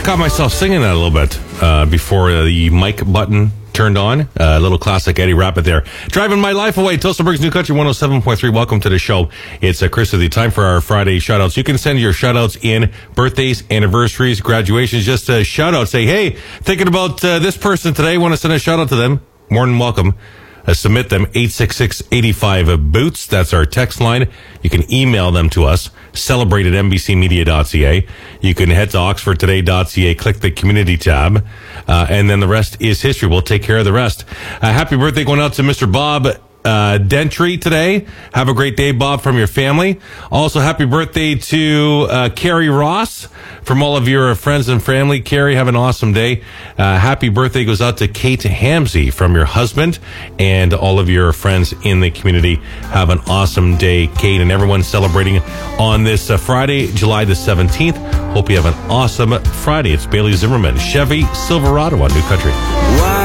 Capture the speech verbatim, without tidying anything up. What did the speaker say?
caught myself singing that a little bit uh, before uh, the mic button turned on. Uh, a little classic Eddie Rappit there. Driving my life away. Tillsonburg's New Country one oh seven point three. Welcome to the show. It's uh, Chris with you. Time for our Friday shout-outs. You can send your shout-outs in birthdays, anniversaries, graduations. Just a shout-out. Say, hey, thinking about uh, this person today. Want to send a shout-out to them? More than welcome. Uh, submit them, eight six six, eight five, boots. That's our text line. You can email them to us, celebrate at n b c media dot c a. You can head to oxford today dot c a, click the community tab, uh, and then the rest is history. We'll take care of the rest. Uh, happy birthday going out to Mister Bob uh, Dentry today. Have a great day, Bob, from your family. Also, happy birthday to uh, Carrie Ross from all of your friends and family. Carrie, have an awesome day. Uh, happy birthday goes out to Kate Hamsey from your husband and all of your friends in the community. Have an awesome day, Kate, and everyone celebrating on this uh, Friday, July the seventeenth. Hope you have an awesome Friday. It's Bailey Zimmerman, Chevy Silverado on New Country. Why?